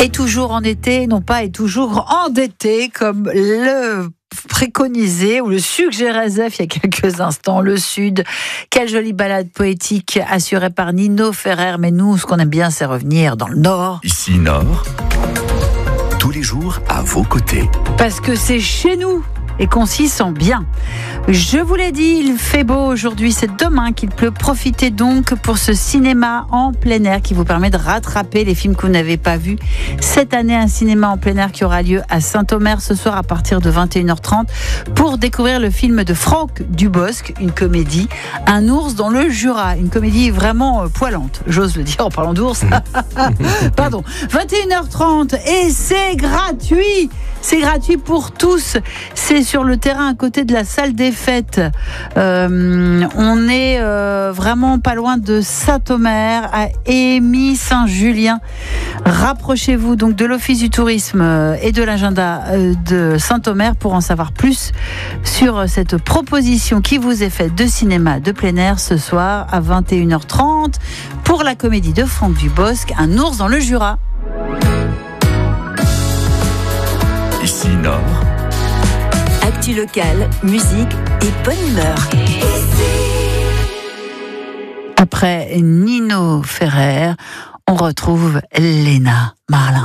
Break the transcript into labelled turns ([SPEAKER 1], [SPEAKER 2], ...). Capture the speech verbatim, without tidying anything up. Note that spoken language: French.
[SPEAKER 1] Et toujours en été, non pas et toujours endetté, comme le préconisé ou le suggérait Zef il y a quelques instants. Le Sud, quelle jolie balade poétique assurée par Nino Ferrer. Mais nous, ce qu'on aime bien, c'est revenir dans le Nord.
[SPEAKER 2] Ici Nord, tous les jours à vos côtés.
[SPEAKER 1] Parce que c'est chez nous et qu'on s'y sent bien. Je vous l'ai dit, il fait beau aujourd'hui, c'est demain qu'il pleut. Profitez donc pour ce cinéma en plein air qui vous permet de rattraper les films que vous n'avez pas vus. Cette année, un cinéma en plein air qui aura lieu à Saint-Omer ce soir à partir de vingt et une heures trente pour découvrir le film de Franck Dubosc, une comédie, Un ours dans le Jura, une comédie vraiment poilante, j'ose le dire en parlant d'ours. Pardon, vingt et une heures trente et c'est gratuit. C'est gratuit pour tous. C'est sur le terrain à côté de la salle des fêtes. Euh, on est euh, vraiment pas loin de Saint-Omer, à Émy-Saint-Julien. Rapprochez-vous donc de l'Office du tourisme et de l'agenda de Saint-Omer pour en savoir plus sur cette proposition qui vous est faite de cinéma de plein air ce soir à vingt et une heures trente pour la comédie de Franck Dubosc, Un ours dans le Jura.
[SPEAKER 2] Ici Nord.
[SPEAKER 3] Actu locale, musique et bonne humeur.
[SPEAKER 1] Après Nino Ferrer, on retrouve Léna Marlin.